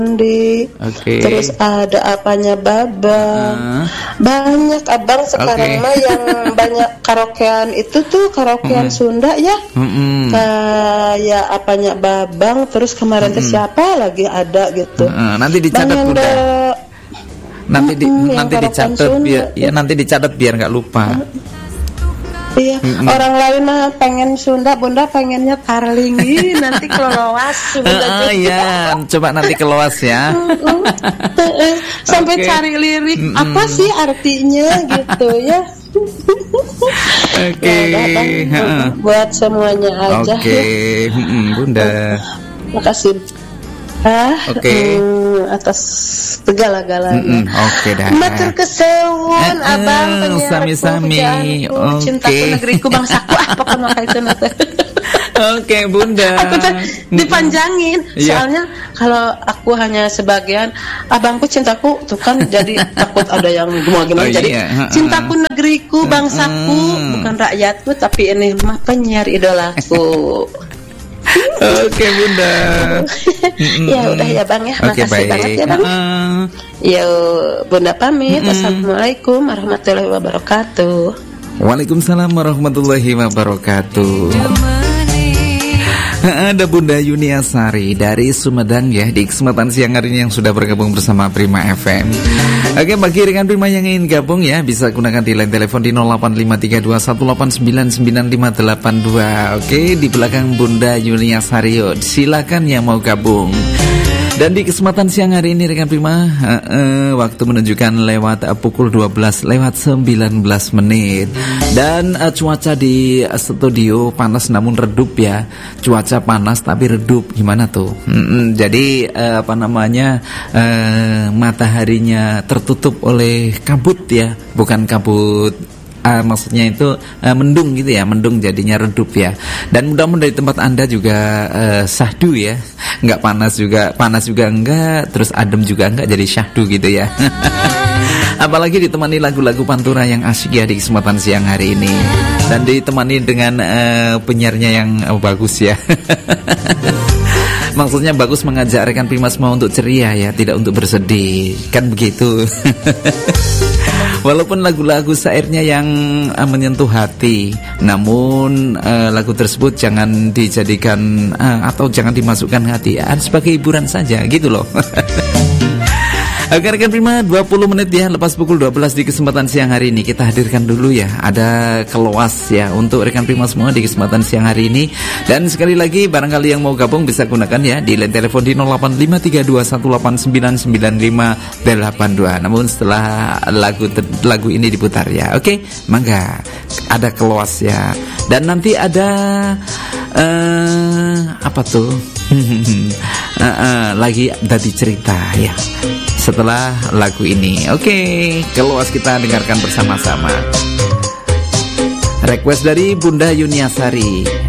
Terus ada apanya Babang. Banyak abang sekarang mah yang banyak karaokean itu tuh karaokean Sunda ya. Kayak apanya Babang. Terus kemarin tuh siapa lagi ada gitu. Nanti dicatat Bunda. Nanti dicatat biar ya, nanti dicatat biar nggak lupa. Iya, orang lain mah pengen Sunda, Bunda pengennya Tarlingi. Nanti keloas Bunda. Iya, coba nanti keloas ya. Sampai cari lirik apa sih artinya gitu ya. Buat semuanya aja. Bunda. Makasih. Atas segala-galanya. Dah. Matur kesuwun abang penyiar. Sami-sami. Cintaku negeriku bangsaku pokoknya kayak itu nanti. Bunda. Aku dipanjangin. Soalnya kalau aku hanya sebagian, abangku cintaku tuh kan jadi takut ada yang gimana. Jadi cintaku negeriku bangsaku bukan rakyatku, tapi ini mah penyiar idolaku. Bunda. Ya udah ya bang ya. Makasih banget ya bang. Ya Bunda pamit. Assalamualaikum warahmatullahi wabarakatuh. Waalaikumsalam warahmatullahi wabarakatuh. Ada Bunda Yuniasari dari Sumedang ya, di kesempatan siang hari ini yang sudah bergabung bersama Prima FM. Bagi rekan Prima yang ingin gabung ya, bisa gunakan di line telepon di 085321895882. Di belakang Bunda Yuniasari, silakan yang mau gabung. Dan di kesempatan siang hari ini rekan Prima, waktu menunjukkan lewat pukul 12 lewat 19 menit. Dan cuaca di studio panas namun redup ya. Cuaca panas tapi redup, gimana tuh? Jadi mataharinya tertutup oleh kabut ya, bukan kabut. Maksudnya itu mendung gitu ya, mendung jadinya redup ya. Dan mudah-mudahan dari tempat Anda juga syahdu ya, nggak panas juga enggak, terus adem juga enggak, jadi syahdu gitu ya. Apalagi ditemani lagu-lagu pantura yang asyik ya di kesempatan siang hari ini, dan ditemani dengan penyiarnya yang bagus ya. Maksudnya bagus, mengajak rekan Prima semua untuk ceria ya, tidak untuk bersedih, kan begitu. Walaupun lagu-lagu syairnya yang menyentuh hati, namun lagu tersebut jangan dijadikan atau jangan dimasukkan hati, sebagai hiburan saja gitu loh. Rekan Prima, 20 menit ya lepas pukul 12 di kesempatan siang hari ini. Kita hadirkan dulu ya, ada keluas ya untuk rekan Prima semua di kesempatan siang hari ini. Dan sekali lagi barangkali yang mau gabung bisa gunakan ya di line telepon di 085321899582. Namun setelah lagu ini diputar ya. Mangga, ada keluas ya. Dan nanti ada apa tuh? Lagi dari cerita ya. Setelah lagu ini, keluas kita dengarkan bersama-sama. Request dari Bunda Yuniasari.